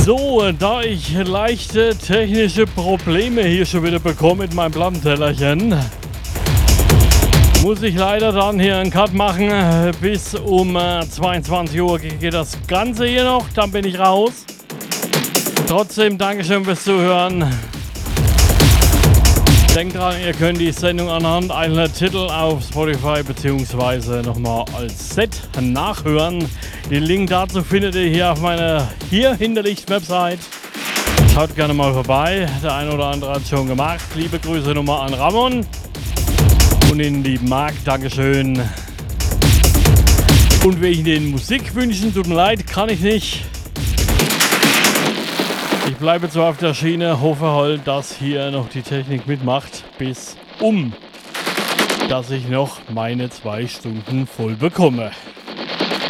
So, da ich leichte technische Probleme hier schon wieder bekomme mit meinem Plattentellerchen, muss ich leider dann hier einen Cut machen. Bis um 22 Uhr geht das Ganze hier noch, dann bin ich raus. Trotzdem Dankeschön fürs Zuhören. Denkt dran, ihr könnt die Sendung anhand einer Titel auf Spotify bzw. nochmal als Set nachhören. Den Link dazu findet ihr hier auf meiner hier hinterlegten Website. Schaut gerne mal vorbei. Der eine oder andere hat es schon gemacht. Liebe Grüße nochmal an Ramon und den lieben Marc. Dankeschön. Und wegen den Musikwünschen, tut mir leid, kann ich nicht. Ich bleibe zwar auf der Schiene, hoffe halt, dass hier noch die Technik mitmacht, bis dass ich noch meine 2 Stunden voll bekomme.